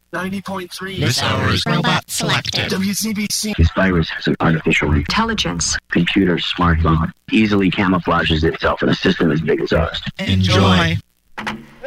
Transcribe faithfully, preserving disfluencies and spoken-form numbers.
ninety point three. This hour is robot selected. W C B C. This virus has an artificial intelligence. Computer smartphone easily camouflages itself in a system as big as ours. Enjoy. Enjoy.